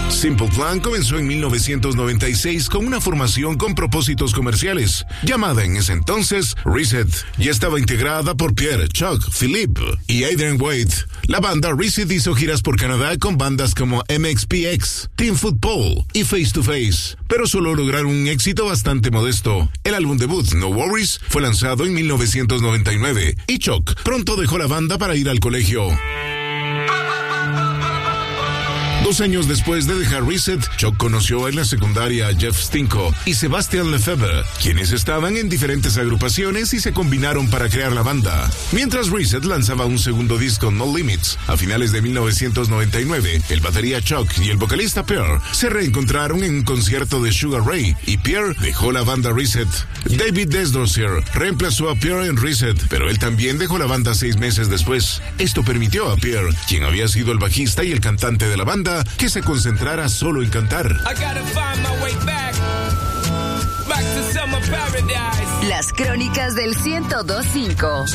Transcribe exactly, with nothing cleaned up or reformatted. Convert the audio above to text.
Simple Plan comenzó en mil novecientos noventa y seis con una formación con propósitos comerciales, llamada en ese entonces Reset, y estaba integrada por Pierre, Chuck, Philippe y Adrian Wade. La banda Reset hizo giras por Canadá con bandas como M X P X, Team Football y Face to Face, pero solo lograron un éxito bastante modesto. El álbum debut, No Worries, fue lanzado en mil novecientos noventa y nueve, y Chuck pronto dejó la banda para ir al colegio. Dos años después de dejar Reset, Chuck conoció en la secundaria a Jeff Stinko y Sebastian Lefebvre, quienes estaban en diferentes agrupaciones y se combinaron para crear la banda. Mientras Reset lanzaba un segundo disco, No Limits, a finales de mil novecientos noventa y nueve, el batería Chuck y el vocalista Pierre se reencontraron en un concierto de Sugar Ray y Pierre dejó la banda Reset. David Desdosier reemplazó a Pierre en Reset, pero él también dejó la banda seis meses después. Esto permitió a Pierre, quien había sido el bajista y el cantante de la banda, que se concentrara solo en cantar. Las crónicas del ciento dos punto cinco.